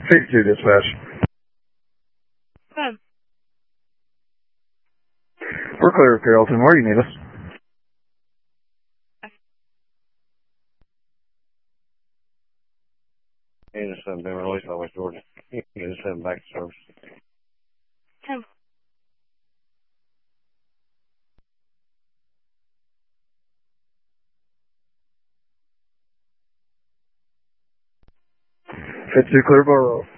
52 dispatch. We're clear of Carrollton. Where do you need us? Unit 7 been released by West Georgia. Unit 7 back to service. 10. Fifty-two clear Borough.